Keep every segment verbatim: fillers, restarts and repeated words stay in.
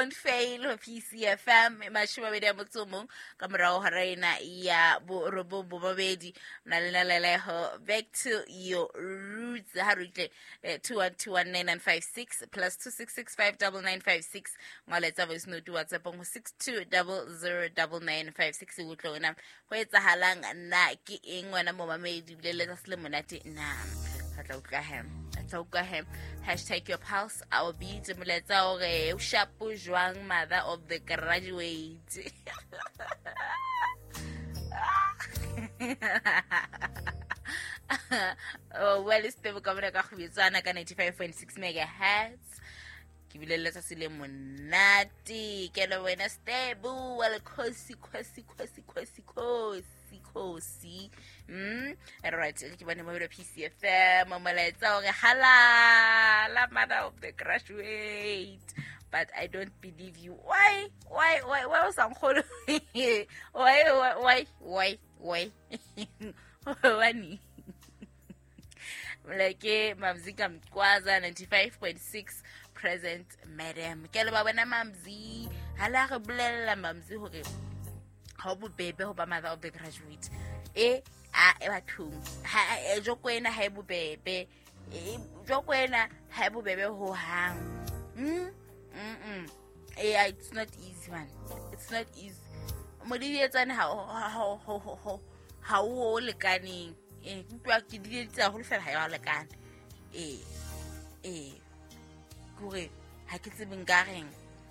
won't fail P C F M mashome be dia motsomo ka morao ha reina ya bo robo bo babedi na lena leleho back to your roots ha rutle two one two one nine nine five six plus two six six five nine nine five six ngoletsa voice note WhatsApp ngo six two zero zero nine nine five six go tlona go etsahalang nna ke eng wena mo mamedi bile letsa sele monate na hatla utlwa hem hatla utlwa hem hashtag your pulse I will be to moletsa ore o shapo jwang mother of the graduate oh well it's the coming ka khubitsana ka ninety-five point six megahertz ke bile letsa sele monate ke lo wena stable well khosi khosi khosi khosi khosi khosi mm right ke bana mo P C F M moletsa ore hala la mother of the graduate but I don't believe you why why why why was am kholo why why why why why like mamzika mkwaza ninety-five point six present madam ke le ba bona mamzi hala re bolella mamzi hore ha bo bebe ho ba mother of the graduate e a e bathong ha e jo kwena ha e bo bebe e jo kwena ha e bo bebe ho hang mm mm eh it's not easy man it's not easy mo di etsane ha ha ha ha o lekaneng eh ntwa ke di etsa go lefela ha ya lekana eh eh gore ha ke tsebe nkareng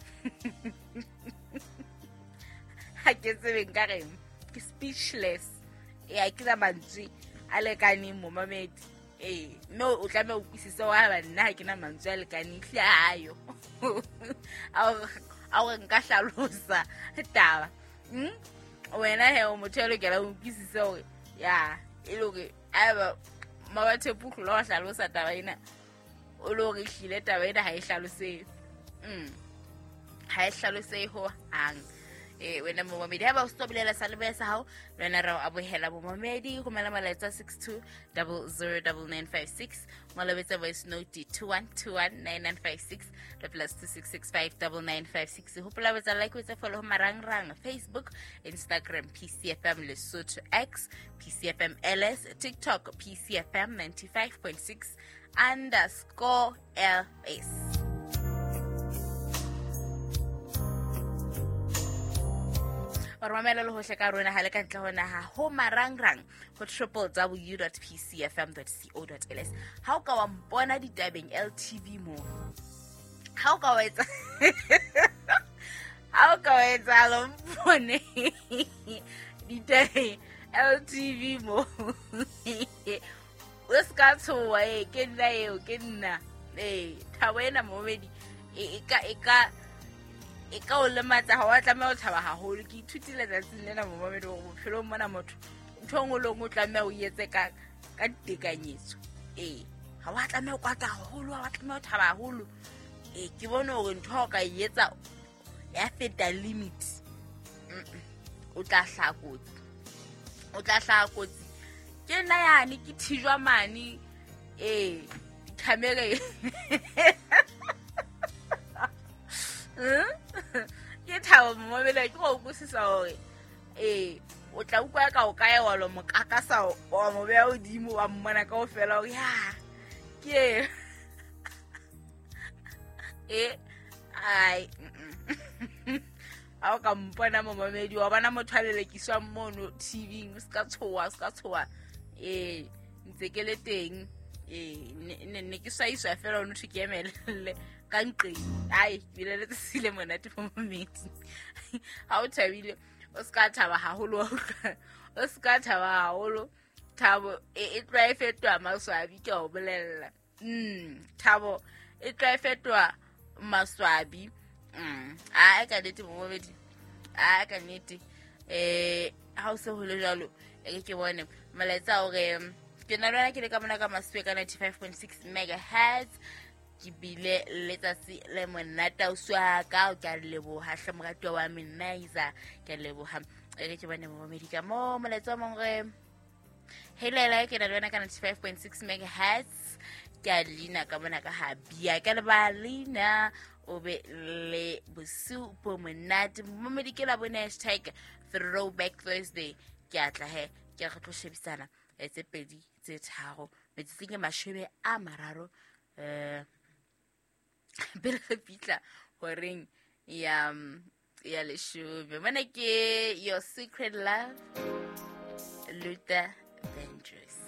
ha ke tsebe nkareng ke speechless eh a ke la mantsi a lekane mo mamedi eh no o tlame o kwisisa wa ba nna ha ke na mantsi a lekane hlayo a a nka hlalosa taba hm wena he o mothelo ke la o kwisisa o ya iloke aba mabathe puklo la hlalosa taba ina o lo re hlile taba ina ha e hlalose mm ha e hlalose ho hang eh wena mo mamedi ha ba stobelela sa lebe sa hao lena ra abohela bo mamedi go mela maletsa six two zero zero nine nine five six malebetsa voice note two one two one nine nine five six the plus two six six five nine nine five six ho pula betsa like wetsa follow marang rang Facebook Instagram P C F M Lesotho X P C F M L S TikTok P C F M ninety-five point six underscore L S or mamela lo hohle ka rona ha le ka ntla hona ha ho marangrang ho w w w dot p c f m dot co dot l s ha o ka wa mpona ditabeng L T V mo ha o ka wa etsa ha o ka wa etsa lo mpone ditabeng L T V mo o ska tsoa e ke nna eo ke nna eh thawena momedi e ka e ka e ka o le matsa ha wa tlame o thaba haholo ke ithutile tsatsing lena mo mamedi go bophelo mona motho nthong lo ngo tlame o yetse ka ka tekanyetso eh ha wa tlame o kwata haholo wa tlame o thaba haholo eh ke bona hore ntho ka yetsa ya feta limit o tla hlakotsi o tla hlakotsi ke nna yani ke thijwa mani eh camera ke thawo mo bela ke go kusisa hore eh o tla ukwa ka o kae wa lo mokakasa wa mo be o dimo wa mmona ka o fela o ya ke eh ai a o ka mpona mo mamedi wa bana motho a lelekiswa mono T V ska tshoa ska tshoa eh ntse ke le teng eh ne ne ke sa iswa fela o no thikemele ka nqe ai bile le tsile monate mo mamedi ha o thabile o ska thaba haholo o ska thaba haholo thabo e tla e fetwa maswabi ke o bolella mm thabo e tla e fetwa maswabi mm a ka dite mo mamedi a ka nete eh ha o se ho le jalo e ke bone maletsa hore ke na rena ke le ka mona ka maswe ka ninety-five point six megahertz ke bile letsatsi le monata o swa ka o ka lebo ha hlamorati wa menaiza ke lebo ha e ke bone mo medika mo moletsa mo re helela ke na rena ka ninety-five point six megahertz ke alina ka bona ka ha bia ke le ba lina o be le bosiu bo monate momedi ke la bone hashtag Throwback Thursday ke atla he ke re tlo shebisana tse pedi tse tharo metsing ke mashebe a mararo eh bele re pitla horeng ya ya leshube mona ke Your Secret Love Luther Vandross.